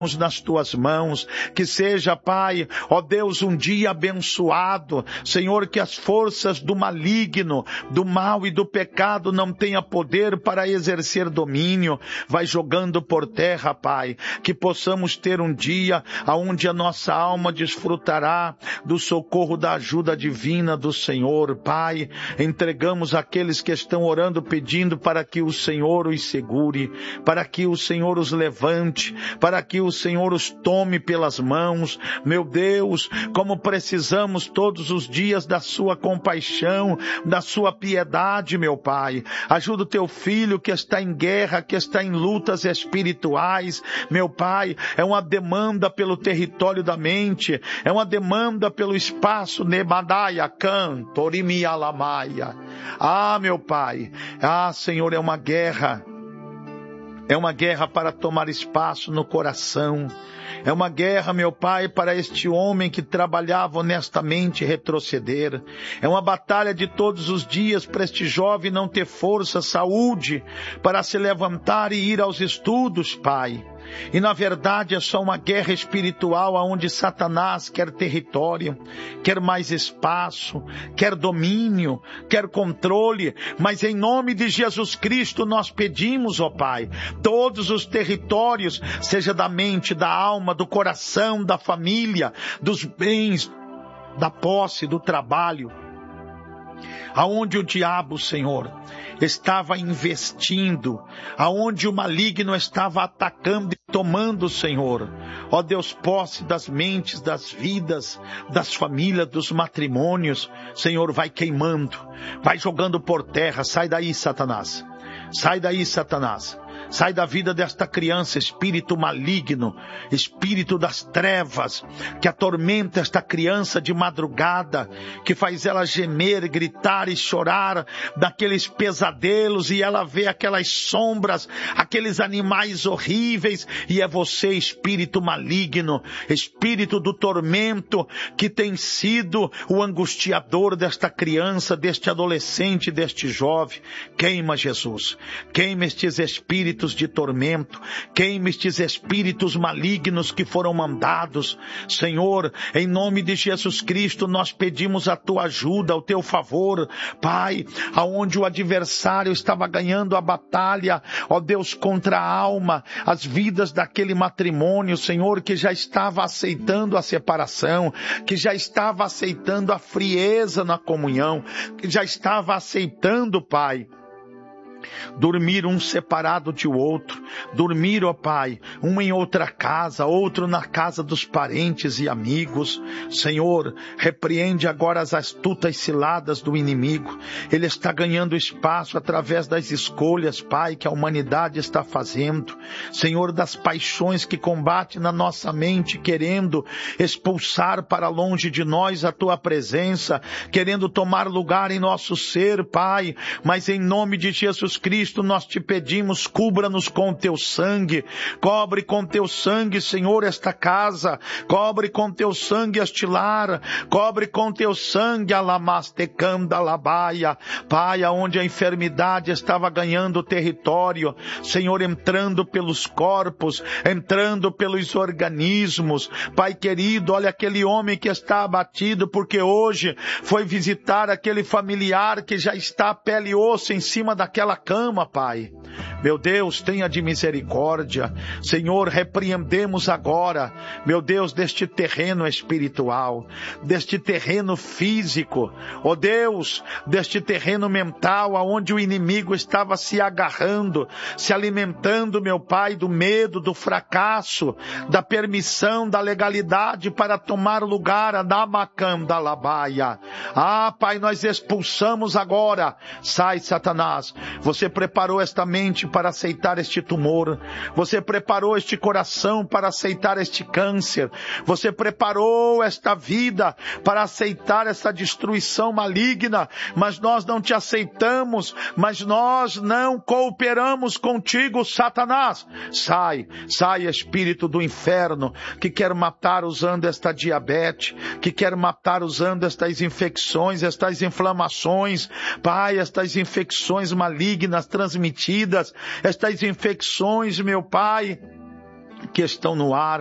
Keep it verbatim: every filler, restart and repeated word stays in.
nas tuas mãos, que seja, Pai, ó Deus, um dia abençoado, Senhor, que as forças do maligno, do mal e do pecado não tenha poder para exercer domínio, vai jogando por terra, Pai, que possamos ter um dia onde a nossa alma desfrutará do socorro da ajuda divina do Senhor, Pai. Entregamos aqueles que estão orando, pedindo para que o Senhor os segure, para que o Senhor os levante, para que o O Senhor os tome pelas mãos. Meu Deus, como precisamos todos os dias da sua compaixão, da sua piedade, meu Pai. Ajuda o teu filho que está em guerra, que está em lutas espirituais, meu Pai. É uma demanda pelo território da mente, é uma demanda pelo espaço Nebadaia, Cantorimialamaia. Ah, meu Pai, ah, Senhor, é uma guerra. É uma guerra para tomar espaço no coração. É uma guerra, meu Pai, para este homem que trabalhava honestamente retroceder. É uma batalha de todos os dias para este jovem não ter força, saúde, para se levantar e ir aos estudos, Pai. E na verdade é só uma guerra espiritual onde Satanás quer território, quer mais espaço, quer domínio, quer controle, mas em nome de Jesus Cristo nós pedimos, ó Pai, todos os territórios, seja da mente, da alma, do coração, da família, dos bens, da posse, do trabalho, aonde o diabo, Senhor, estava investindo, aonde o maligno estava atacando e tomando, Senhor. Ó Deus, posse das mentes, das vidas, das famílias, dos matrimônios, Senhor, vai queimando, vai jogando por terra. Sai daí, Satanás. Sai daí, Satanás. Sai da vida desta criança, espírito maligno, espírito das trevas, que atormenta esta criança de madrugada, que faz ela gemer, gritar e chorar daqueles pesadelos, e ela vê aquelas sombras, aqueles animais horríveis, e é você, espírito maligno, espírito do tormento, que tem sido o angustiador desta criança, deste adolescente, deste jovem. Queima, Jesus, queima estes espíritos de tormento, queima estes espíritos malignos que foram mandados. Senhor, em nome de Jesus Cristo, nós pedimos a tua ajuda, o teu favor, Pai, aonde o adversário estava ganhando a batalha, ó Deus, contra a alma, as vidas daquele matrimônio, Senhor, que já estava aceitando a separação, que já estava aceitando a frieza na comunhão, que já estava aceitando, Pai, dormir um separado de outro, dormir, ó Pai, um em outra casa, outro na casa dos parentes e amigos. Senhor, repreende agora as astutas ciladas do inimigo. Ele está ganhando espaço através das escolhas, Pai, que a humanidade está fazendo. Senhor, das paixões que combate na nossa mente, querendo expulsar para longe de nós a tua presença, querendo tomar lugar em nosso ser, Pai, mas em nome de Jesus Cristo, nós te pedimos, cubra-nos com teu sangue, cobre com teu sangue, Senhor, esta casa, cobre com teu sangue este lar, cobre com teu sangue a lamastecanda labaia, Pai, aonde a enfermidade estava ganhando território, Senhor, entrando pelos corpos, entrando pelos organismos, Pai querido, olha aquele homem que está abatido, porque hoje foi visitar aquele familiar que já está pele e osso em cima daquela cama, Pai. Meu Deus, tenha de misericórdia. Senhor, repreendemos agora, meu Deus, deste terreno espiritual, deste terreno físico, ó Deus, deste terreno mental, aonde o inimigo estava se agarrando, se alimentando, meu Pai, do medo, do fracasso, da permissão, da legalidade para tomar lugar, Anamakandalabaia. Ah, Pai, nós expulsamos agora. Sai, Satanás. Você preparou esta mente para aceitar este tumor. Você preparou este coração para aceitar este câncer. Você preparou esta vida para aceitar essa destruição maligna. Mas nós não te aceitamos. Mas nós não cooperamos contigo, Satanás. Sai, sai, espírito do inferno, que quer matar usando esta diabetes, que quer matar usando estas infecções, estas inflamações, Pai, estas infecções malignas transmitidas, estas infecções, meu Pai, que estão no ar,